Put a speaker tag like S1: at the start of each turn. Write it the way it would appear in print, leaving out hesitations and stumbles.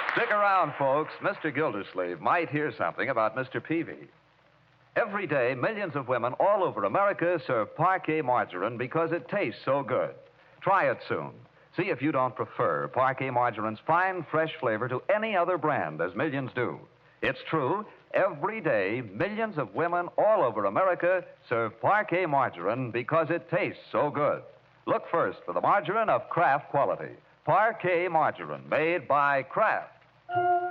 S1: Stick around, folks. Mr. Gildersleeve might hear something about Mr. Peavy. Every day, millions of women all over America serve Parquet margarine because it tastes so good. Try it soon. See if you don't prefer Parquet margarine's fine, fresh flavor to any other brand, as millions do. It's true. Every day, millions of women all over America serve Parquet margarine because it tastes so good. Look first for the margarine of Kraft quality. Parquet margarine, made by Kraft.